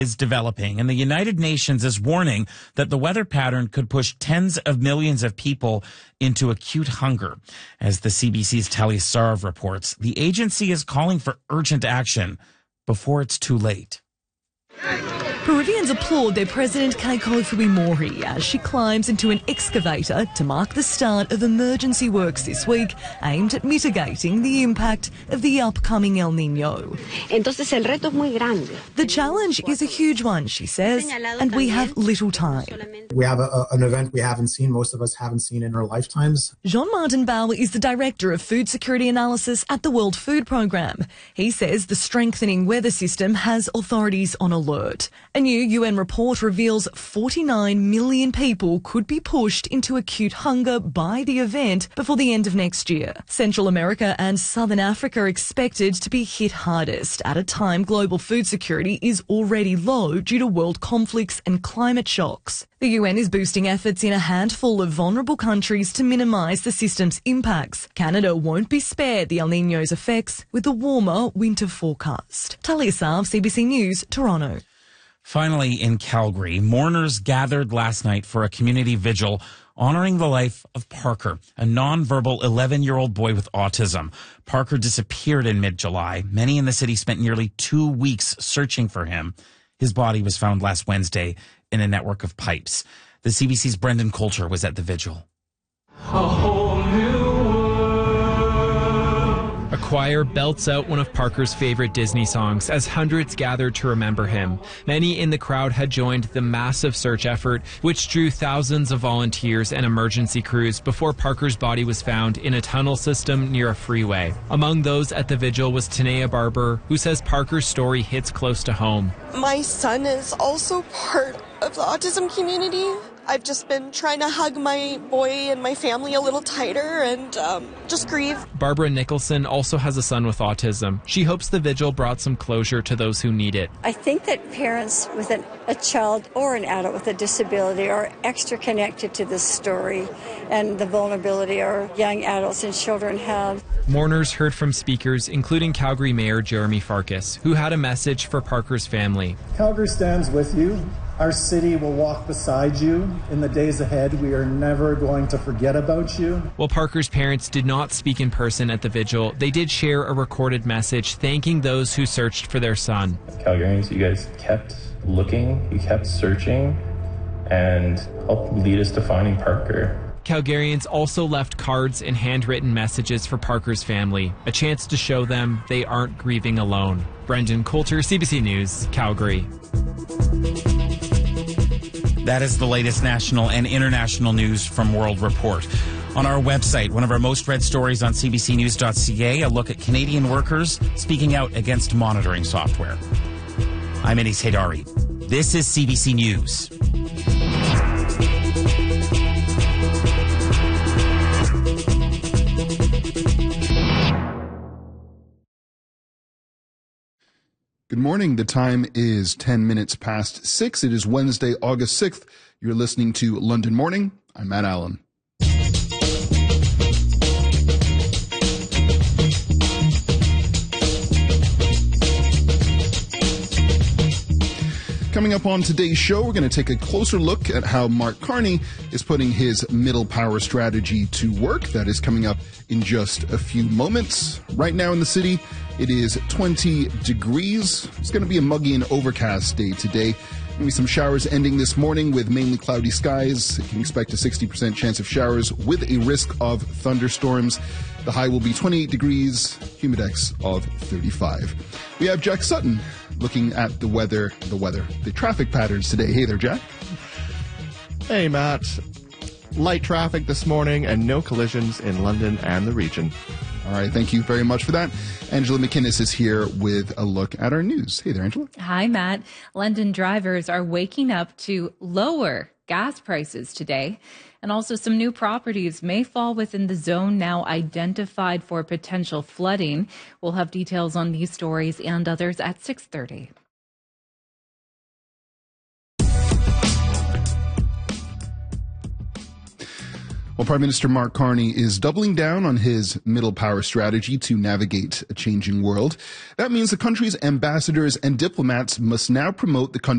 is developing, and the United Nations is warning that the weather pattern could push tens of millions of people into acute hunger. As the CBC's Tali Sarv reports, the agency is calling for urgent action before it's too late. Peruvians applaud their president Keiko Fujimori as she climbs into an excavator to mark the start of emergency works this week aimed at mitigating the impact of the upcoming El Niño. Entonces el reto es muy grande. The challenge is a huge one, she says, and we have little time. We have an event we haven't seen, most of us haven't seen in our lifetimes. Jean-Martin Bauer is the Director of Food Security Analysis at the World Food Programme. He says the strengthening weather system has authorities on alert. A new UN report reveals 49 million people could be pushed into acute hunger by the event before the end of next year. Central America and Southern Africa are expected to be hit hardest at a time global food security is already low due to world conflicts and climate shocks. The UN is boosting efforts in a handful of vulnerable countries to minimise the system's impacts. Canada won't be spared the El Niño's effects with a warmer winter forecast. Talia Sarv, CBC News, Toronto. Finally, in Calgary, mourners gathered last night for a community vigil honoring the life of Parker, a nonverbal 11-year-old boy with autism. Parker disappeared in mid-July. Many in the city spent nearly 2 weeks searching for him. His body was found last Wednesday in a network of pipes. The CBC's Brendan Coulter was at the vigil. A whole new world. A choir belts out one of Parker's favorite Disney songs as hundreds gathered to remember him. Many in the crowd had joined the massive search effort, which drew thousands of volunteers and emergency crews before Parker's body was found in a tunnel system near a freeway. Among those at the vigil was Tanea Barber, who says Parker's story hits close to home. My son is also part of the autism community. I've just been trying to hug my boy and my family a little tighter and just grieve. Barbara Nicholson also has a son with autism. She hopes the vigil brought some closure to those who need it. I think that parents with a child or an adult with a disability are extra connected to this story and the vulnerability our young adults and children have. Mourners heard from speakers, including Calgary Mayor Jeremy Farkas, who had a message for Parker's family. Calgary stands with you. Our city will walk beside you in the days ahead. We are never going to forget about you. While Parker's parents did not speak in person at the vigil, they did share a recorded message thanking those who searched for their son. Calgarians, you guys kept looking, you kept searching, and helped lead us to finding Parker. Calgarians also left cards and handwritten messages for Parker's family, a chance to show them they aren't grieving alone. Brendan Coulter, CBC News, Calgary. That is the latest national and international news from World Report. On our website, one of our most read stories on cbcnews.ca, a look at Canadian workers speaking out against monitoring software. I'm Anis Haydari. This is CBC News. Good morning. The time is 10 minutes past 6. It is Wednesday, August 6th. You're listening to London Morning. I'm Matt Allen. Coming up on today's show, we're going to take a closer look at how Mark Carney is putting his middle power strategy to work. That is coming up in just a few moments. Right now in the city, it is 20 degrees. It's going to be a muggy and overcast day today. Maybe some showers ending this morning with mainly cloudy skies. You can expect a 60% chance of showers with a risk of thunderstorms. The high will be 28 degrees, humidex of 35. We have Jack Sutton looking at the traffic patterns today. Hey there, Jack. Hey, Matt. Light traffic this morning and no collisions in London and the region. All right, thank you very much for that. Angela McInnes is here with a look at our news. Hey there, Angela. Hi, Matt. London drivers are waking up to lower gas prices today. And also some new properties may fall within the zone now identified for potential flooding. We'll have details on these stories and others at 6:30. Well, Prime Minister Mark Carney is doubling down on his middle power strategy to navigate a changing world. That means the country's ambassadors and diplomats must now promote the country